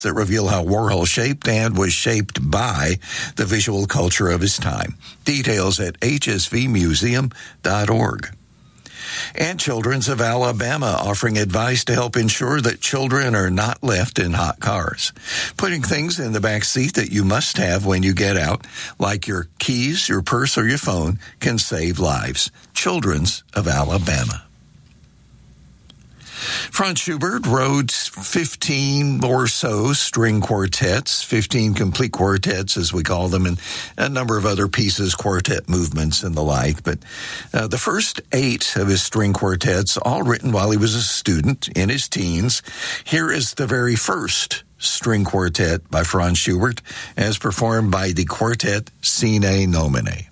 that reveal how Warhol shaped and was shaped by the visual culture of his time. Details at hsvmuseum.org. And Children's of Alabama offering advice to help ensure that children are not left in hot cars. Putting things in the back seat that you must have when you get out, like your keys, your purse, or your phone, can save lives. Children's of Alabama. Franz Schubert wrote 15 or so string quartets, 15 complete quartets as we call them, and a number of other pieces, quartet movements and the like. But the first 8 of his string quartets, all written while he was a student in his teens. Here is the very first string quartet by Franz Schubert, as performed by the quartet Sine Nomine.